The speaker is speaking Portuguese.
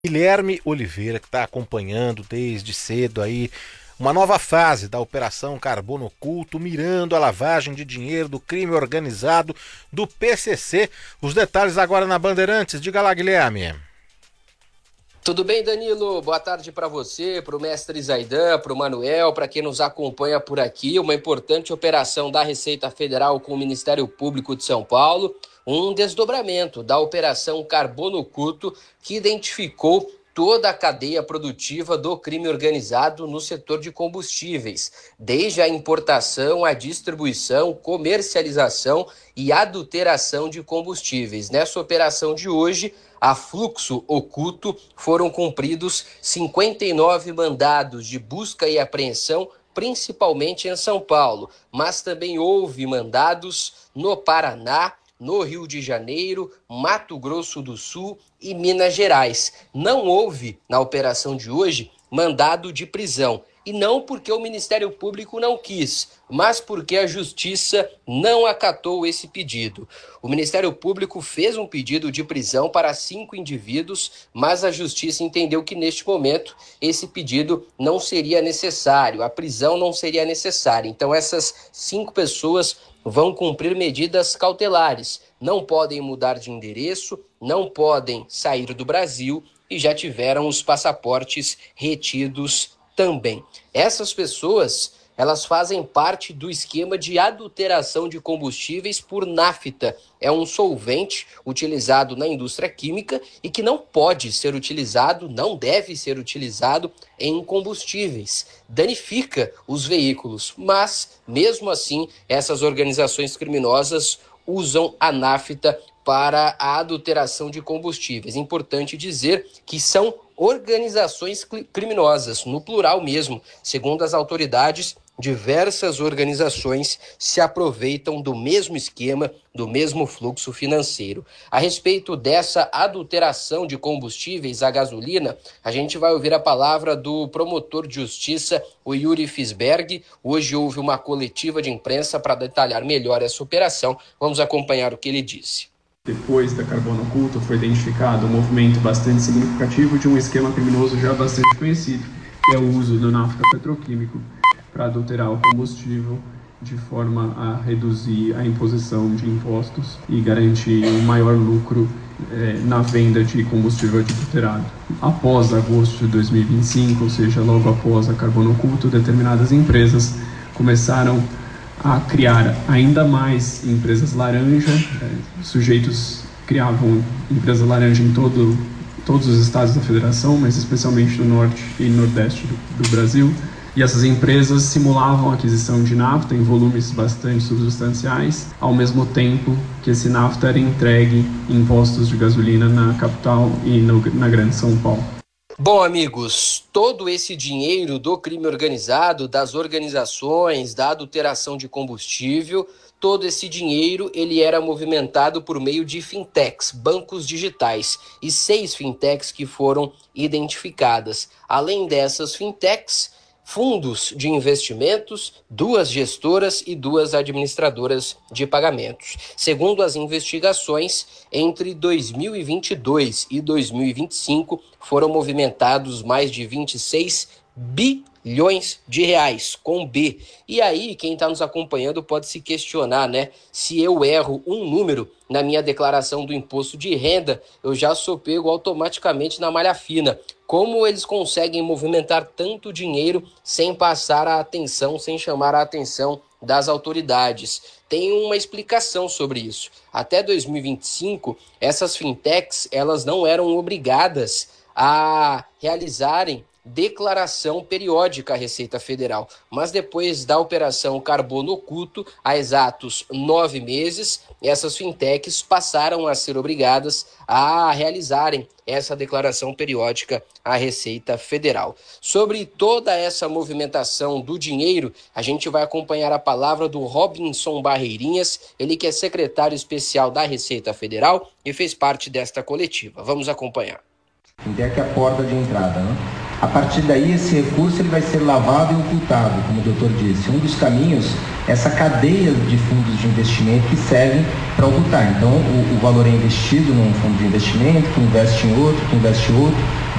Guilherme Oliveira, que está acompanhando desde cedo aí uma nova fase da Operação Carbono Oculto, mirando a lavagem de dinheiro do crime organizado do PCC. Os detalhes agora na Bandeirantes. Diga lá, Guilherme. Tudo bem, Danilo? Boa tarde para você, para o mestre Zaidan, para o Manuel, para quem nos acompanha por aqui. Uma importante operação da Receita Federal com o Ministério Público de São Paulo. Um desdobramento da Operação Carbono Oculto que identificou toda a cadeia produtiva do crime organizado no setor de combustíveis, desde a importação, a distribuição, comercialização e adulteração de combustíveis. Nessa operação de hoje, a fluxo oculto, foram cumpridos 59 mandados de busca e apreensão, principalmente em São Paulo, mas também houve mandados no Paraná, no Rio de Janeiro, Mato Grosso do Sul e Minas Gerais. Não houve, na operação de hoje, mandado de prisão. E não porque o Ministério Público não quis, mas porque a Justiça não acatou esse pedido. O Ministério Público fez um pedido de prisão para 5 indivíduos, mas a Justiça entendeu que neste momento esse pedido não seria necessário, a prisão não seria necessária. Então essas 5 pessoas vão cumprir medidas cautelares, não podem mudar de endereço, não podem sair do Brasil e já tiveram os passaportes retidos também. Essas pessoas, elas fazem parte do esquema de adulteração de combustíveis por nafta. É um solvente utilizado na indústria química e que não pode ser utilizado, não deve ser utilizado em combustíveis. Danifica os veículos, mas, mesmo assim, essas organizações criminosas usam a nafta para a adulteração de combustíveis. Importante dizer que são organizações criminosas, no plural mesmo. Segundo as autoridades, diversas organizações se aproveitam do mesmo esquema, do mesmo fluxo financeiro. A respeito dessa adulteração de combustíveis à gasolina, a gente vai ouvir a palavra do promotor de justiça, o Yuri Fisberg. Hoje houve uma coletiva de imprensa para detalhar melhor essa operação. Vamos acompanhar o que ele disse. Depois da Carbono Oculto, foi identificado um movimento bastante significativo de um esquema criminoso já bastante conhecido, que é o uso do nafta petroquímico para adulterar o combustível de forma a reduzir a imposição de impostos e garantir um maior lucro na venda de combustível adulterado. Após agosto de 2025, ou seja, logo após a Carbono Oculto, determinadas empresas começaram a criar ainda mais empresas laranja. Sujeitos criavam empresas laranja em todos os estados da federação, mas especialmente no norte e nordeste do Brasil. E essas empresas simulavam a aquisição de nafta em volumes bastante substanciais, ao mesmo tempo que esse nafta era entregue em postos de gasolina na capital e na grande São Paulo. Bom, amigos, todo esse dinheiro do crime organizado, das organizações, da adulteração de combustível, todo esse dinheiro ele era movimentado por meio de fintechs, bancos digitais, e 6 fintechs que foram identificadas. Além dessas fintechs, fundos de investimentos, 2 gestoras e 2 administradoras de pagamentos. Segundo as investigações, entre 2022 e 2025 foram movimentados mais de 26 bilhões de reais, com B. E aí, quem está nos acompanhando pode se questionar, né? Se eu erro um número na minha declaração do imposto de renda, eu já sou pego automaticamente na malha fina. Como eles conseguem movimentar tanto dinheiro sem passar a atenção, sem chamar a atenção das autoridades? Tem uma explicação sobre isso. Até 2025, essas fintechs elas não eram obrigadas a realizarem declaração periódica à Receita Federal, mas depois da operação Carbono Oculto, há exatos 9 meses, essas fintechs passaram a ser obrigadas a realizarem essa declaração periódica à Receita Federal. Sobre toda essa movimentação do dinheiro, a gente vai acompanhar a palavra do Robinson Barreirinhas, ele que é secretário especial da Receita Federal e fez parte desta coletiva. Vamos acompanhar. Fintech é a porta de entrada, né? A partir daí, esse recurso ele vai ser lavado e ocultado, como o doutor disse. Um dos caminhos é essa cadeia de fundos de investimento que servem para ocultar. Então, o valor é investido num fundo de investimento, que investe em outro, que investe em outro.